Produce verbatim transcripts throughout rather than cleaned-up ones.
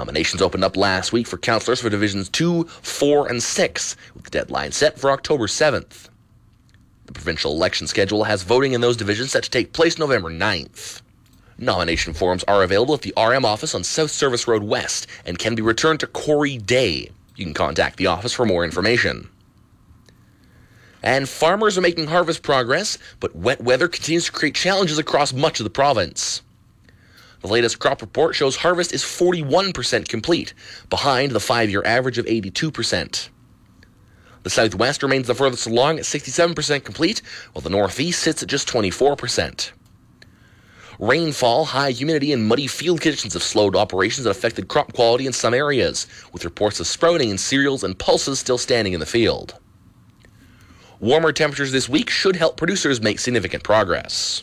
Nominations opened up last week for councillors for Divisions two, four, and six, with the deadline set for October seventh. The provincial election schedule has voting in those divisions set to take place November ninth. Nomination forms are available at the R M office on South Service Road West and can be returned to Corey Day. You can contact the office for more information. And farmers are making harvest progress, but wet weather continues to create challenges across much of the province. The latest crop report shows harvest is forty-one percent complete, behind the five-year average of eighty-two percent. The southwest remains the furthest along at sixty-seven percent complete, while the northeast sits at just twenty-four percent. Rainfall, high humidity, and muddy field conditions have slowed operations that affected crop quality in some areas, with reports of sprouting in cereals and pulses still standing in the field. Warmer temperatures this week should help producers make significant progress.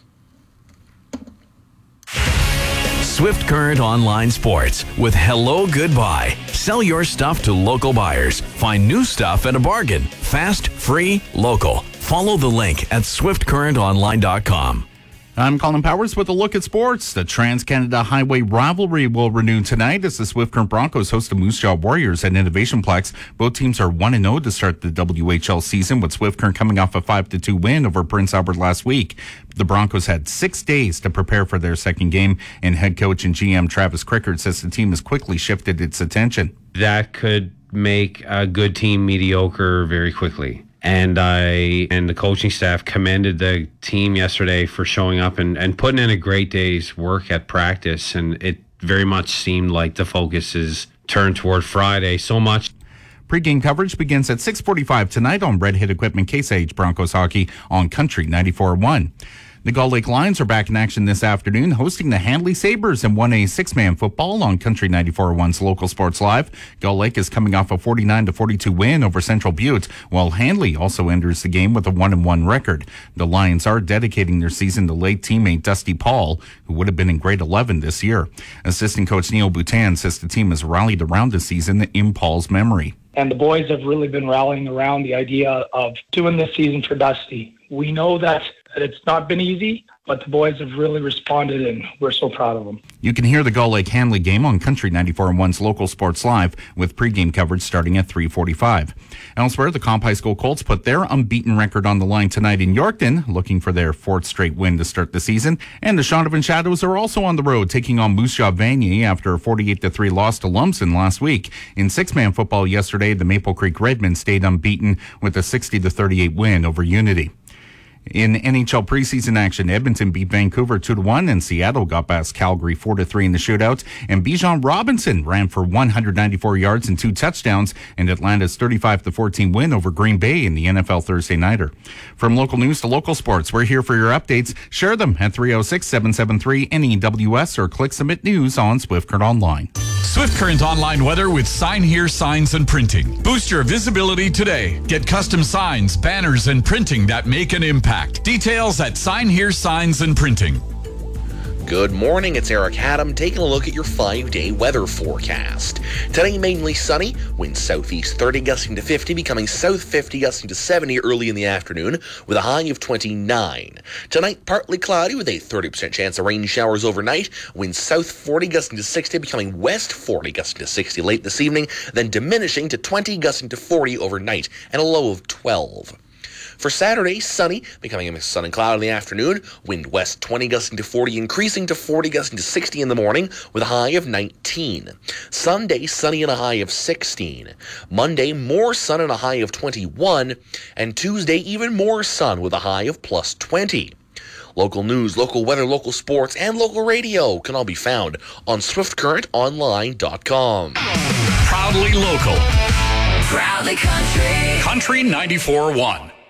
Swift Current Online Sports with Hello Goodbye. Sell your stuff to local buyers. Find new stuff at a bargain. Fast, free, local. Follow the link at swift current online dot com. I'm Colin Powers with a look at sports. The Trans-Canada Highway rivalry will renew tonight as the Swift Current Broncos host the Moose Jaw Warriors at Innovation Plex. Both teams are one and oh to start the W H L season, with Swift Current coming off a five to two win over Prince Albert last week. The Broncos had six days to prepare for their second game, and head coach and G M Travis Crickard says the team has quickly shifted its attention. That could make a good team mediocre very quickly. And I and the coaching staff commended the team yesterday for showing up and, and putting in a great day's work at practice. And it very much seemed like the focus is turned toward Friday so much. Pre-game coverage begins at six forty-five tonight on Red Hit Equipment Case I H Broncos Hockey on Country ninety-four point one. The Gull Lake Lions are back in action this afternoon, hosting the Handley Sabres in one A six-man football on Country ninety-four point one's Local Sports Live. Gull Lake is coming off a forty-nine to forty-two win over Central Butte, while Handley also enters the game with a one and one record. The Lions are dedicating their season to late teammate Dusty Paul, who would have been in grade eleven this year. Assistant coach Neil Boutin says the team has rallied around the season in Paul's memory. And the boys have really been rallying around the idea of doing this season for Dusty. We know that it's not been easy, but the boys have really responded, and we're so proud of them. You can hear the Gull Lake Handley game on Country ninety-four point one's Local Sports Live, with pregame coverage starting at three forty-five. Elsewhere, the Comp High School Colts put their unbeaten record on the line tonight in Yorkton, looking for their fourth straight win to start the season. And the Shaunavon Shadows are also on the road, taking on Moose Jaw Vanier after a forty-eight to three loss to Lumsden last week. In six-man football yesterday, the Maple Creek Redmen stayed unbeaten with a sixty to thirty-eight win over Unity. In N H L preseason action, Edmonton beat Vancouver two to one, and Seattle got past Calgary four to three in the shootout. And Bijan Robinson ran for one hundred ninety-four yards and two touchdowns in Atlanta's thirty-five to fourteen win over Green Bay in the N F L Thursday Nighter. From local news to local sports, we're here for your updates. Share them at three oh six, seven seven three, N E W S or click Submit News on Swift Current Online. Swift Current Online weather with Sign Here Signs and Printing. Boost your visibility today. Get custom signs, banners, and printing that make an impact. Details at Sign Here Signs and Printing. Good morning, it's Eric Haddam taking a look at your five-day weather forecast. Today, mainly sunny, winds southeast thirty, gusting to fifty, becoming south fifty, gusting to seventy early in the afternoon, with a high of twenty-nine. Tonight, partly cloudy with a thirty percent chance of rain showers overnight, winds south forty, gusting to sixty, becoming west forty, gusting to sixty late this evening, then diminishing to twenty, gusting to forty overnight, and a low of twelve. For Saturday, sunny, becoming a mix of sun and cloud in the afternoon, wind west twenty, gusting to forty, increasing to forty, gusting to sixty in the morning, with a high of nineteen. Sunday, sunny and a high of sixteen. Monday, more sun and a high of twenty-one. And Tuesday, even more sun with a high of plus twenty. Local news, local weather, local sports, and local radio can all be found on swift current online dot com. Proudly local. Proudly country. Country ninety-four point one.